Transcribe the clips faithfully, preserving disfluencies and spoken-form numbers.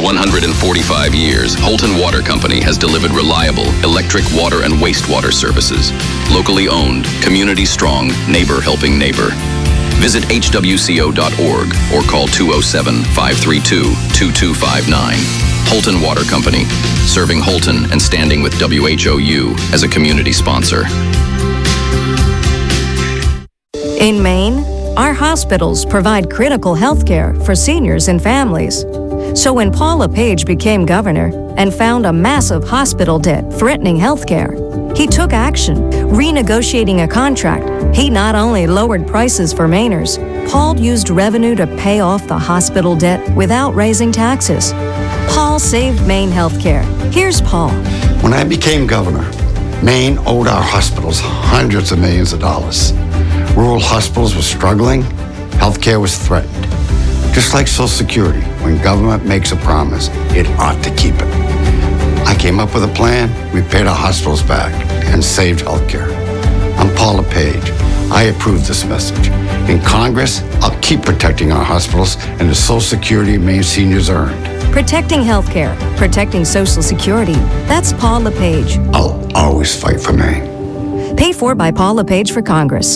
one hundred forty-five years, Holton Water Company has delivered reliable electric, water, and wastewater services. Locally owned, community strong, neighbor helping neighbor. Visit H W C O dot org or call two oh seven, five three two, two two five nine. Holton Water Company, serving Holton and standing with W H O U as a community sponsor. In Maine, our hospitals provide critical health care for seniors and families. So when Paul LePage became governor and found a massive hospital debt threatening health care, he took action, renegotiating a contract. He not only lowered prices for Mainers, Paul used revenue to pay off the hospital debt without raising taxes. Paul saved Maine healthcare. Here's Paul. When I became governor, Maine owed our hospitals hundreds of millions of dollars. Rural hospitals were struggling, healthcare was threatened. Just like Social Security, when government makes a promise, it ought to keep it. I came up with a plan, we paid our hospitals back, and saved healthcare. I'm Paul LePage. I approve this message. In Congress, I'll keep protecting our hospitals and the Social Security Maine seniors earned. Protecting healthcare, protecting Social Security. That's Paul LePage. I'll always fight for Maine. Paid for by Paul LePage for Congress.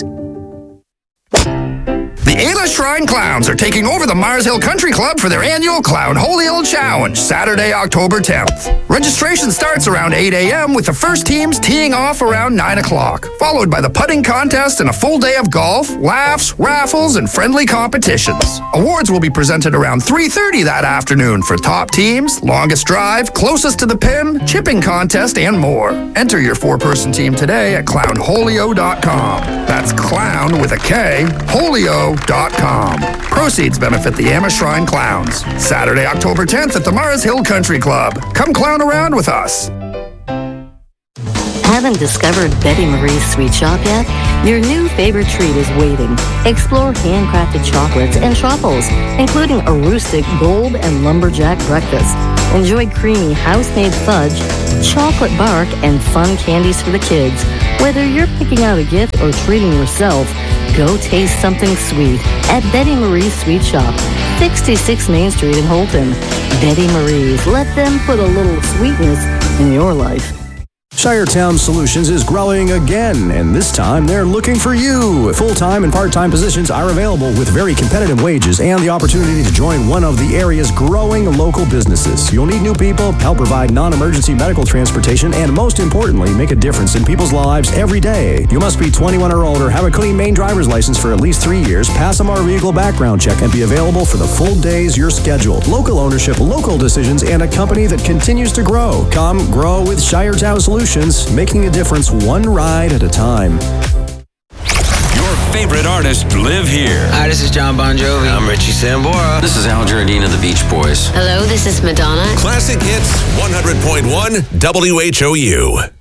The Ayla Shrine Clowns are taking over the Mars Hill Country Club for their annual Clown Holy Hill Challenge, Saturday, October tenth. Registration starts around eight a.m. with the first teams teeing off around nine o'clock, followed by the putting contest and a full day of golf, laughs, raffles, and friendly competitions. Awards will be presented around three thirty that afternoon for top teams, longest drive, closest to the pin, chipping contest, and more. Enter your four-person team today at clown holio dot com. That's clown with a K, holio dot com. Proceeds benefit the Ayla Shrine Clowns. Saturday, October tenth at the Mars Hill Country Club. Come clown around with us. Haven't discovered Betty Marie's Sweet Shop yet? Your new favorite treat is waiting. Explore handcrafted chocolates and truffles, including a rustic gold and lumberjack breakfast. Enjoy creamy house-made fudge, chocolate bark, and fun candies for the kids. Whether you're picking out a gift or treating yourself, go taste something sweet at Betty Marie's Sweet Shop, sixty-six Main Street in Holton. Betty Marie's. Let them put a little sweetness in your life. Shiretown Solutions is growing again, and this time they're looking for you. Full-time and part-time positions are available with very competitive wages and the opportunity to join one of the area's growing local businesses. You'll need new people, help provide non-emergency medical transportation, and most importantly, make a difference in people's lives every day. You must be twenty-one or older, have a clean Maine driver's license for at least three years, pass a motor vehicle background check, and be available for the full days you're scheduled. Local ownership, local decisions, and a company that continues to grow. Come grow with Shiretown Solutions. Making a difference one ride at a time. Your favorite artists live here. Hi, this is John Bon Jovi. I'm Richie Sambora. This is Al Jardine of the Beach Boys. Hello, this is Madonna. Classic Hits one hundred point one W H O U.